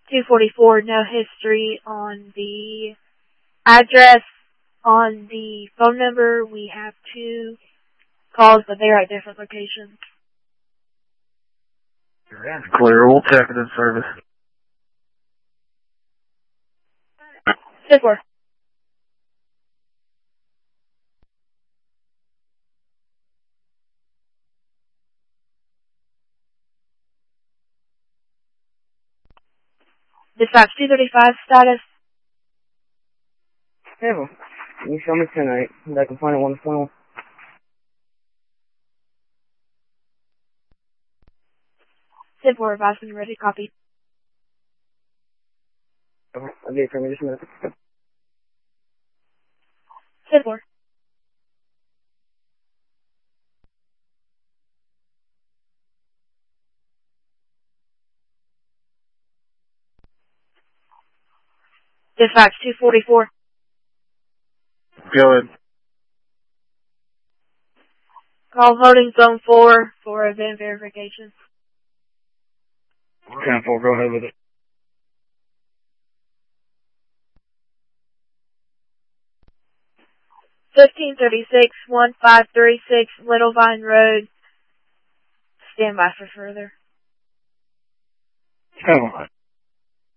244, no history on the address. On the phone number, we have 2 calls, but they're at different locations. Clear, we'll check it in service. 10-4. Dispatch 235 status. Hey, can you show me tonight? I can find it on the phone. Sid 4, advise when you're ready. Copy. I'll get it from you just a minute. Sid 4. Dispatch 244. Go ahead. Call holding zone 4 for event verification. 10-4, go ahead with it. $1536 1536 Little Vine Road. Stand by for further. 10-1.